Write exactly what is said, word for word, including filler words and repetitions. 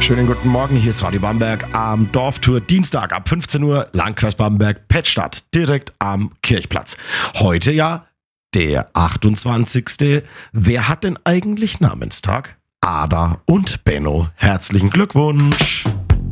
Schönen guten Morgen, hier ist Radio Bamberg am Dorftour Dienstag ab fünfzehn Uhr, Landkreis Bamberg, Pettstadt, direkt am Kirchplatz. Heute ja der achtundzwanzigste Wer hat denn eigentlich Namenstag? Ada und Benno. Herzlichen Glückwunsch!